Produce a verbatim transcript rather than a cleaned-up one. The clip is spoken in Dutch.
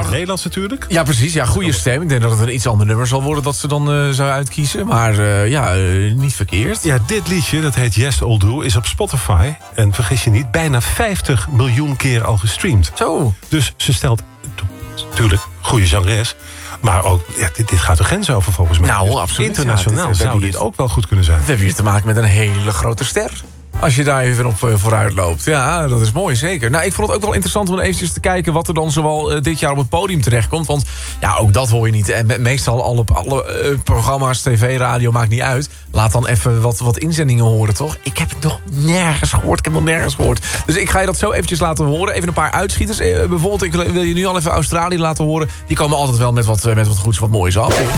Nederlands natuurlijk. Ja, precies. Ja, goede stem. Ik denk dat het een iets ander nummer zal worden dat ze dan uh, zou uitkiezen. Maar uh, ja, uh, niet verkeerd. Ja, dit liedje, dat heet Yes I'll Do, is op Spotify. En vergis je niet, bijna vijftig miljoen keer al gestreamd. Zo. Dus ze stelt, natuurlijk, goede zangeres. Maar ook, ja, dit, dit gaat de grens over volgens mij. Nou, dus absoluut. internationaal ja, dit, zou dit ook wel goed kunnen zijn. We hebben hier te maken met een hele grote ster. Als je daar even op uh, vooruit loopt. Ja, dat is mooi, zeker. Nou, ik vond het ook wel interessant om eventjes te kijken wat er dan zoal uh, dit jaar op het podium terechtkomt. Want ja, ook dat hoor je niet. En me- meestal al op alle uh, programma's, tv, radio, maakt niet uit. Laat dan even wat, wat inzendingen horen, toch? Ik heb het nog nergens gehoord. Ik heb het nog nergens gehoord. Dus ik ga je dat zo eventjes laten horen. Even een paar uitschieters. Uh, bijvoorbeeld, ik wil je nu al even Australië laten horen. Die komen altijd wel met wat, uh, met wat goeds, wat moois af.